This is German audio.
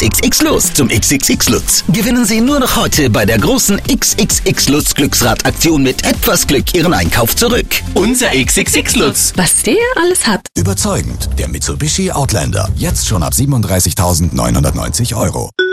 XXX Lutz zum XXX Lutz. Gewinnen Sie nur noch heute bei der großen XXX Lutz Glücksradaktion mit etwas Glück Ihren Einkauf zurück. Unser XXX Lutz. Was der alles hat. Überzeugend, der Mitsubishi Outlander. Jetzt schon ab 37.990 €.